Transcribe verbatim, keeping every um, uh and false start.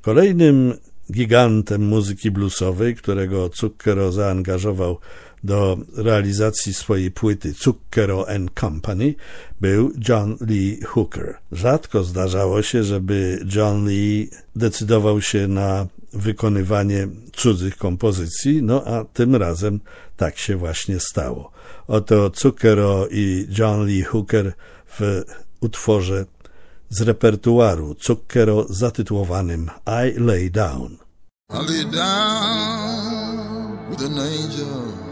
Kolejnym gigantem muzyki bluesowej, którego Zucchero zaangażował do realizacji swojej płyty Zucchero and Company, był John Lee Hooker. Rzadko zdarzało się, żeby John Lee decydował się na wykonywanie cudzych kompozycji, no a tym razem tak się właśnie stało. Oto Zucchero i John Lee Hooker w utworze z repertuaru Zucchero zatytułowanym I Lay Down. I lay down with an angel